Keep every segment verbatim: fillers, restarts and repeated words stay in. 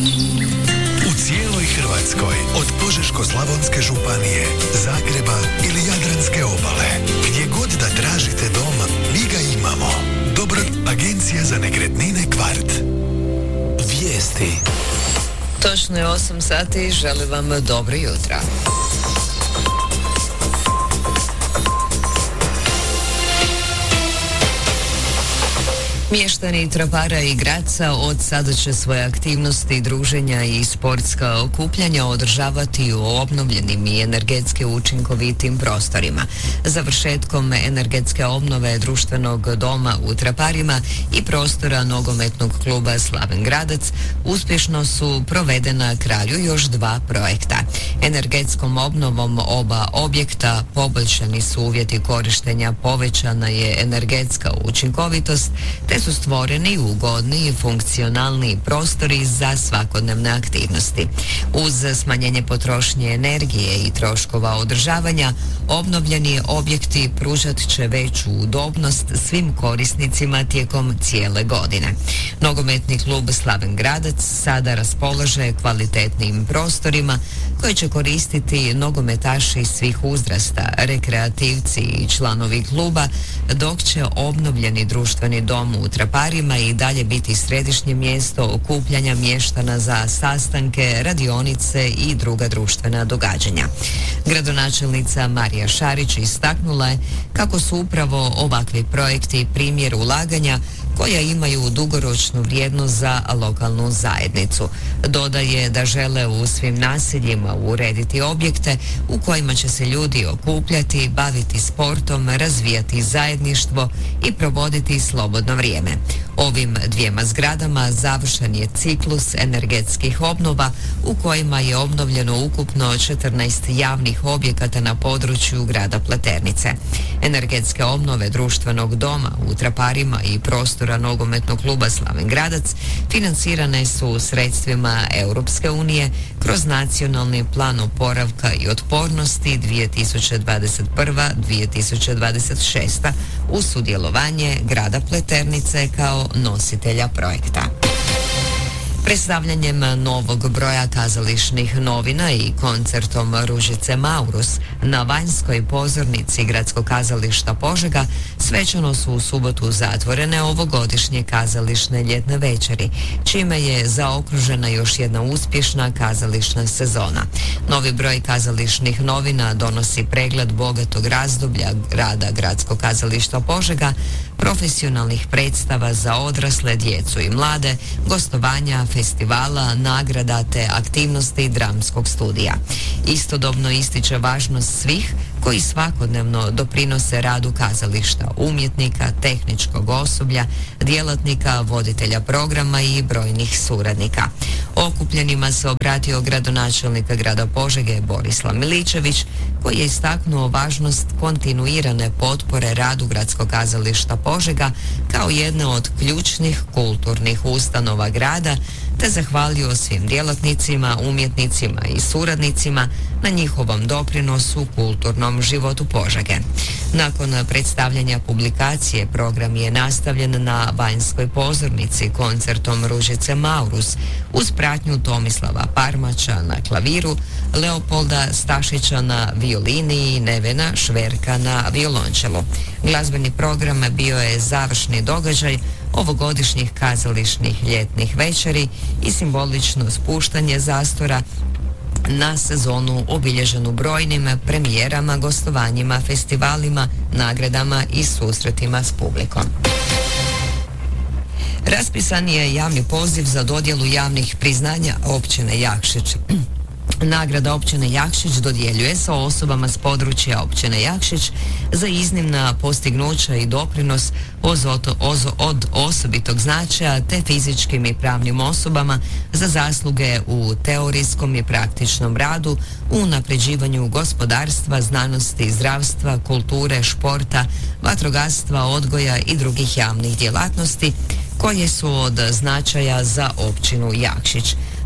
U cijeloj Hrvatskoj, od Požeško-slavonske županije, Zagreba ili Jadranske obale, gdje god da tražite dom, mi ga imamo. Dobro, Agencija za nekretnine Kvart. Vijesti. Točno je osam sati, želim vam dobro jutro. Mještani Trapara i Graca od sada će svoje aktivnosti, druženja i sportska okupljanja održavati u obnovljenim i energetski učinkovitim prostorima. Završetkom energetske obnove društvenog doma u Traparima i prostora nogometnog kluba Slaven Gradac uspješno su provedena kraju još dva projekta. Energetskom obnovom oba objekta poboljšani su uvjeti korištenja, povećana je energetska učinkovitost, te su stvoreni ugodni i funkcionalni prostori za svakodnevne aktivnosti. Uz smanjenje potrošnje energije i troškova održavanja, obnovljeni objekti pružat će veću udobnost svim korisnicima tijekom cijele godine. Nogometni klub Slaven Gradac sada raspolaže kvalitetnim prostorima koje će koristiti nogometaši svih uzrasta, rekreativci i članovi kluba, dok će obnovljeni društveni dom u Traparima i dalje biti središnje mjesto okupljanja mještana za sastanke, radionice i druga društvena događanja. Gradonačelnica Marija Šarić istaknula je kako su upravo ovakvi projekti primjer ulaganja koja imaju dugoročnu vrijednost za lokalnu zajednicu. Dodaje da žele u svim naseljima urediti objekte u kojima će se ljudi okupljati, baviti sportom, razvijati zajedništvo i provoditi slobodno vrijeme. Ovim dvijema zgradama završen je ciklus energetskih obnova u kojima je obnovljeno ukupno četrnaest javnih objekata na području grada Pleternice. Energetske obnove društvenog doma u Traparima i prostora nogometnog kluba Slaven Gradac financirane su sredstvima Europske unije kroz nacionalni plan oporavka i otpornosti dvije tisuće dvadeset prva do dvije tisuće dvadeset šesta uz sudjelovanje grada Pleternice kao nositelja projekta. Predstavljanjem novog broja kazališnih novina i koncertom Ružice Maurus na vanjskoj pozornici Gradskog kazališta Požega svečano su u subotu zatvorene ovogodišnje kazališne ljetne večeri, čime je zaokružena još jedna uspješna kazališna sezona. Novi broj kazališnih novina donosi pregled bogatog razdoblja rada Gradskog kazališta Požega, profesionalnih predstava za odrasle, djecu i mlade, gostovanja, festivala, nagrada te aktivnosti dramskog studija. Istodobno ističe važnost svih koji svakodnevno doprinose radu kazališta, umjetnika, tehničkog osoblja, djelatnika, voditelja programa i brojnih suradnika. Okupljenima se obratio gradonačelnika grada Požege Borislav Miličević, koji je istaknuo važnost kontinuirane potpore radu Gradskog kazališta Požega kao jedne od ključnih kulturnih ustanova grada, te zahvalio svim djelatnicima, umjetnicima i suradnicima na njihovom doprinosu kulturnom životu Požege. Nakon predstavljanja publikacije, program je nastavljen na vanjskoj pozornici koncertom Ružice Maurus uz pratnju Tomislava Parmača na klaviru, Leopolda Stašića na violini i Nevena Šverka na violončelu. Glazbeni program bio je završni događaj ovogodišnjih kazališnih ljetnih večeri i simbolično spuštanje zastora na sezonu obilježenu brojnim premijerama, gostovanjima, festivalima, nagradama i susretima s publikom. Raspisan je javni poziv za dodjelu javnih priznanja općine Jakšić. Nagrada općine Jakšić dodjeljuje se osobama s područja općine Jakšić za iznimna postignuća i doprinos od osobitog značaja te fizičkim i pravnim osobama za zasluge u teorijskom i praktičnom radu, u unapređivanju gospodarstva, znanosti, zdravstva, kulture, športa, vatrogastva, odgoja i drugih javnih djelatnosti koje su od značaja za općinu Jakšić.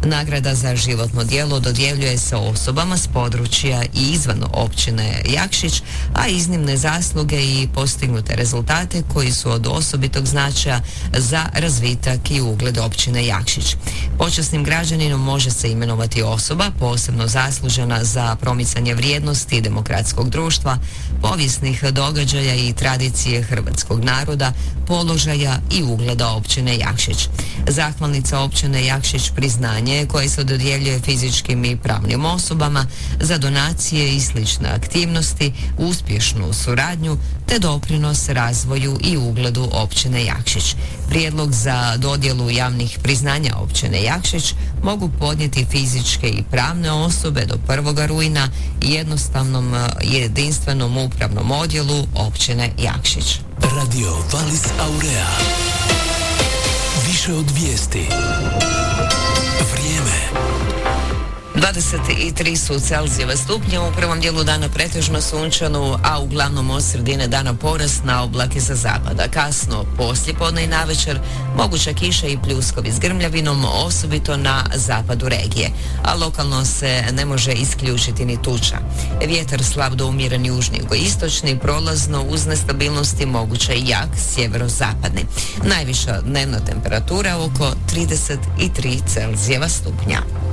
Nagrada za životno djelo dodjeljuje se osobama s područja i izvan općine Jakšić, a iznimne zasluge i postignute rezultate koji su od osobitog značaja za razvitak i ugled općine Jakšić. Počasnim građaninom može se imenovati osoba posebno zaslužena za promicanje vrijednosti demokratskog društva, povijesnih događaja i tradicije hrvatskog naroda, položaja i ugleda općine Jakšić. Zahvalnica općine Jakšić priznanje koje se dodjeljuje fizičkim i pravnim osobama za donacije i slične aktivnosti, uspješnu suradnju te doprinos razvoju i ugledu općine Jakšić. Prijedlog za dodjelu javnih priznanja općine Jakšić mogu podnijeti fizičke i pravne osobe do prvog rujna jednostavnom jedinstvenom upravnom odjelu općine Jakšić. Radio Valis Aurea. Više od vijesti. Vrijeme. dvadeset tri su Celzijeva stupnja, u prvom dijelu dana pretežno sunčano, a uglavnom od sredine dana porast na oblake sa zapada. Kasno poslijepodne i navečer moguća kiša i pljuskovi s grmljavinom, osobito na zapadu regije, a lokalno se ne može isključiti ni tuča. Vjetar slab do umjeren južni jugoistočni, prolazno uz nestabilnosti moguće i jak sjeverozapadni. Najviša dnevna temperatura oko trideset tri Celzijeva stupnja.